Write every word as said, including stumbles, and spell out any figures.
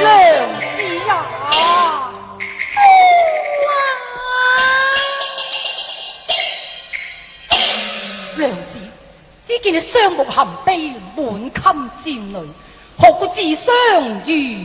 娘子呀！娘子，只見你雙目含悲，滿襟戰淚，何故自相如